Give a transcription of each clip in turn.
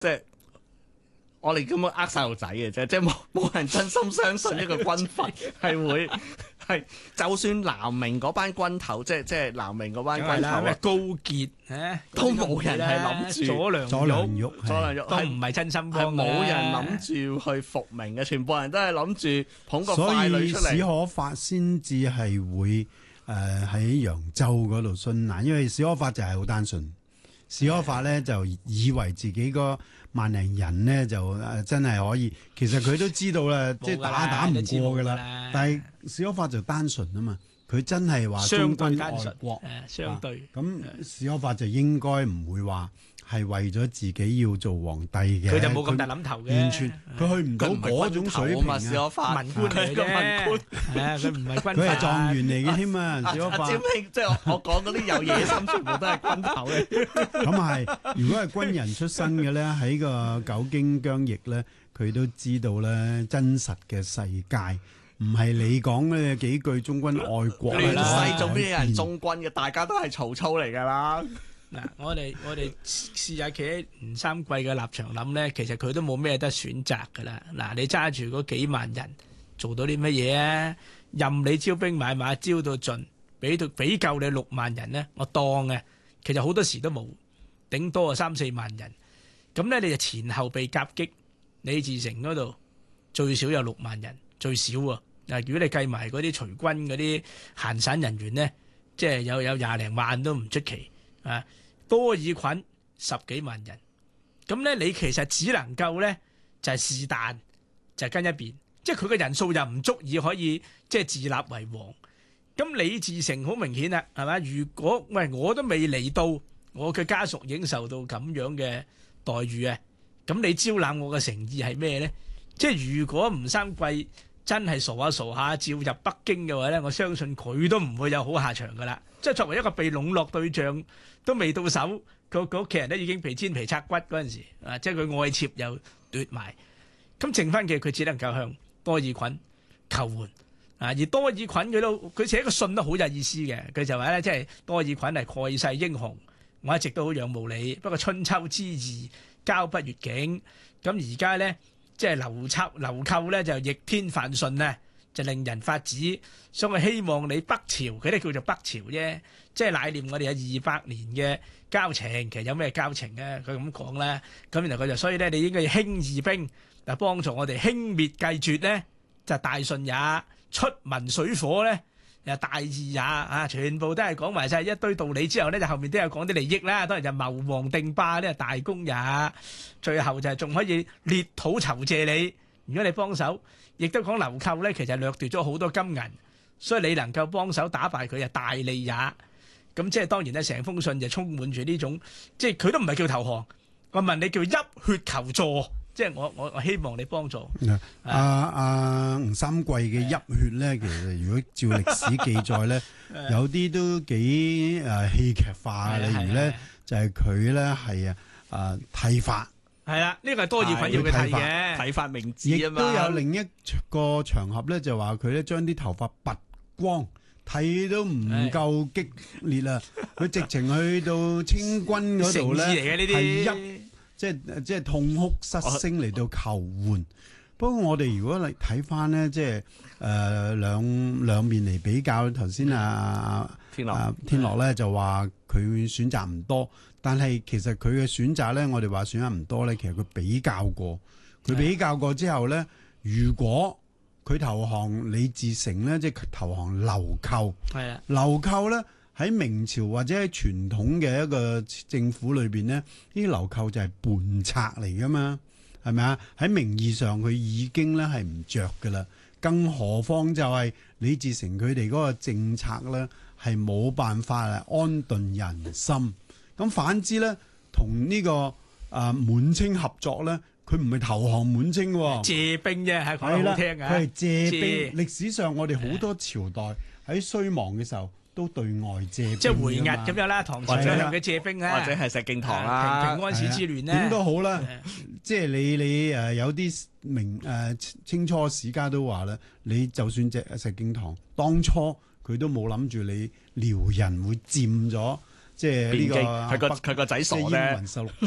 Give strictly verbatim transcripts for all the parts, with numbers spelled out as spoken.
即係我哋咁樣呃細路仔嘅啫，即係冇冇人真心相信一個軍閥係會係，就算南明嗰班軍頭，即係即係南明嗰班軍頭咩高傑誒， 都冇人係諗住左良左良玉， 左良玉都唔係真心幫嘅， 係冇人諗住去復明嘅，全部人都係諗住捧個所傀儡出以史嚟。 可法先至係會誒喺揚州嗰度殉難，因為史可法就係好單純。史可法咧就以為自己個萬零人咧就誒真係可以，其實佢都知道啦，即係打打唔過噶啦。但係史可法就單純啊嘛，佢真係話忠君愛國， 誒相對。 咁史可法就應該唔會話係為咗自己要做皇帝嘅。 佢就冇咁大諗頭嘅， 完全佢去唔到嗰種水平啊！ 史可法文官嚟嘅， 文官係啊，佢唔係軍閥， 佢係狀元嚟嘅添啊！史可法阿詹兄，即係我我講嗰啲有野心，全部都係軍頭嘅。 咁係，如果係軍人出身嘅咧，喺個久經疆役咧，佢都知道咧真實嘅世界，唔係你講嘅幾句忠君愛國亂啦。 世做咩有人忠君嘅？大家都係曹操嚟㗎啦。 嗱，我哋我哋試下企喺吳三桂嘅立場諗咧，其實佢都冇咩得選擇㗎啦。嗱，你揸住嗰幾萬人做到啲乜嘢啊？任你招兵買馬招到盡，俾到俾夠你六萬人咧，我當嘅。其實好多時都冇，頂多啊三四萬人。咁咧你就前後被夾擊，李自成嗰度最少有六萬人，最少喎。嗱，如果你計埋嗰啲隨軍嗰啲閒散人員咧，即係有有廿零萬都唔出奇啊！多爾袞十幾萬人，咁咧你其實只能夠咧就係是但就係跟一邊，即係佢嘅人數又唔足以可以即係自立為王。咁李自成好明顯啦，係嘛？如果喂我都未嚟到，我嘅家屬已經受到咁樣嘅待遇啊，咁你招攬我嘅誠意係咩咧？即係如果吳三桂真係傻下傻下照入北京嘅話咧，我相信佢都唔會有好下場噶啦。即係作為一個被籠絡對象，都未到手，佢佢屋企人都已經皮煎皮拆骨嗰陣時，啊！即係佢愛妾又奪埋，咁剩翻嘅佢只能夠向多爾袞求援啊！而多爾袞佢都佢寫個信都好有意思嘅，佢就話咧，即係多爾袞係蓋世英雄，我一直都好仰慕你。不過春秋之義交不越境，咁而家咧即係流插流寇咧就逆天犯順咧。就令人發指，所以我希望你北朝，佢哋叫做北朝啫，即係乃念我哋有二百年嘅交情，其實有咩交情咧？佢咁講啦，咁然後佢就所以咧，你應該要興義兵，嗱幫助我哋興滅計絕咧，就大順也；出民水火咧，又大義也啊！全部都係講埋晒一堆道理之後咧，就後面都有講啲利益啦，當然就謀王定霸呢，大功也。最後就係仲可以裂土酬謝你，如果你幫手。亦都講流寇咧，其實掠奪咗好多金銀，所以你能夠幫手打敗佢，就大利也。咁即係當然咧，成封信就充滿住呢種，即係佢都唔係叫投降，我問你叫泣血求助，即係我我我希望你幫助。 阿阿吳三桂嘅泣血咧，其實如果照歷史記載咧，有啲都幾誒戲劇化，例如咧就係佢咧係啊誒剃髮。 係啦，呢個係多爾袞要佢剃嘅， 剃髮明志啊嘛。 亦都有另一個場合咧，就話佢咧將啲頭髮拔光，剃都唔夠激烈啦。佢直情去到清軍嗰度咧，係泣，即係即係痛哭失聲嚟到求援。不過我哋如果嚟睇翻咧，即係誒兩兩面嚟比較，頭先啊天樂啊天樂咧就話佢選擇唔多。但係其實佢嘅選擇咧，我哋話選擇唔多咧，其實佢比較過，佢比較過之後咧，如果佢投降李自成咧，即係投降流寇， 係啊， 流寇咧喺明朝或者喺傳統嘅一個政府裏邊咧，呢啲流寇就係叛賊嚟噶嘛，係咪啊？喺名義上佢已經咧係唔着噶啦，更何況就係李自成佢哋嗰個政策咧係冇辦法啊安頓人心。咁反之咧，同呢、這個啊滿清合作咧，佢唔係投降滿清喎， 借兵啫，係講得好聽嘅。 佢係借兵。 借歷史上我哋好多朝代喺衰亡嘅時候都對外借兵， 即係回押咁樣啦，唐朝向佢借兵啊， 或者係石敬瑭啦， 平平安史之亂咧， 點都好啦。即係你你誒有啲明誒清初史家都話咧，你就算隻石敬瑭當初佢都冇諗住你遼人會佔咗。即係呢個佢個佢個仔傻咧，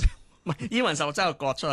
唔係煙雲十六真係割出